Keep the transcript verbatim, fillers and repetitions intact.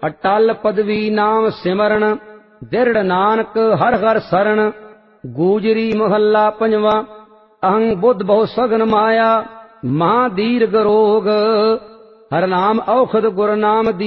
ਅਟਲ ਪਦਵੀ ਨਾਮ ਸਿਮਰਨ, ਦਿਰੜ ਨਾਨਕ ਹਰ ਹਰ ਸਰਣ। ਗੂਜਰੀ ਮਹੱਲਾ ਪੰਜਵਾ। ਅਹੰ ਬੁੱਧ ਬਹੁ ਸਗਨ ਮਾਇਆ, ਮਹਾ ਦੀਰਘ ਰੋਗ। ਹਰ ਨਾਮ ਔਖਦ ਗੁਰ ਨਾਮ